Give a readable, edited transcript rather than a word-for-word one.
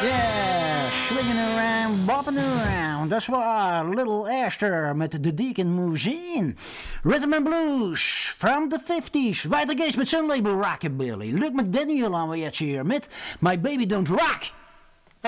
Yeah, swinging around, bopping around. Dat is waar, Little Esther met The Deacon Moves In. Rhythm and Blues from the 50s. Weiter geht's met zijn label Rockabilly. Luc McDaniel aan we jetzt hier met My Baby Don't Rock.